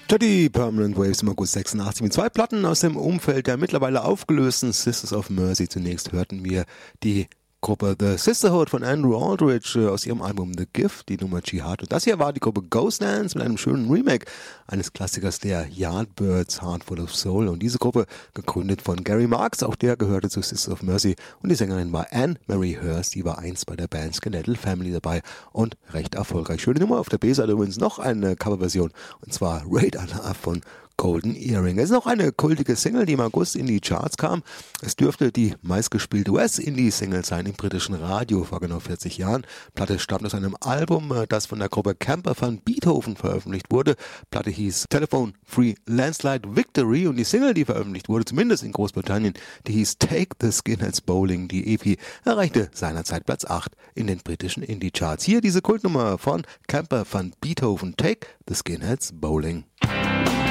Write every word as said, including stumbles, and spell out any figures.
Die Permanent Waves im August sechsundachtzig mit zwei Platten aus dem Umfeld der mittlerweile aufgelösten Sisters of Mercy. Zunächst hörten wir die Gruppe The Sisterhood von Andrew Aldridge aus ihrem Album The Gift, die Nummer Jihad. Und das hier war die Gruppe Ghost Dance mit einem schönen Remake eines Klassikers der Yardbirds, Heart Full of Soul. Und diese Gruppe, gegründet von Gary Marks, auch der gehörte zu Sisters of Mercy. Und die Sängerin war Anne Marie Hurst, die war einst bei der Band Skeletal Family dabei und recht erfolgreich. Schöne Nummer, auf der B-Seite übrigens noch eine Coverversion, und zwar Raid Allah von Golden Earring. Es ist noch eine kultige Single, die im August in die Charts kam. Es dürfte die meistgespielte U S-Indie-Single sein im britischen Radio vor genau vierzig Jahren. Die Platte stammt aus einem Album, das von der Gruppe Camper van Beethoven veröffentlicht wurde. Die Platte hieß Telephone Free Landslide Victory und die Single, die veröffentlicht wurde, zumindest in Großbritannien, die hieß Take the Skinheads Bowling. Die E P erreichte seinerzeit Platz acht in den britischen Indie-Charts. Hier diese Kultnummer von Camper van Beethoven, Take the Skinheads Bowling.